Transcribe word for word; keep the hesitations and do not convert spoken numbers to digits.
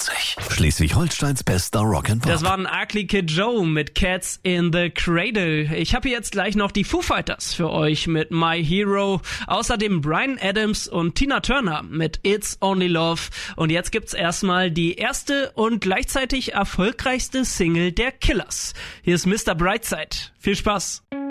vierzig. Schleswig-Holsteins bester Rock'n'Pop. Das waren Ugly Kid Joe mit Cats in the Cradle. Ich habe jetzt gleich noch die Foo Fighters für euch mit My Hero. Außerdem Bryan Adams und Tina Turner mit It's Only Love. Und jetzt gibt's erstmal die erste und gleichzeitig erfolgreichste Single der Killers. Hier ist Mister Brightside. Viel Spaß.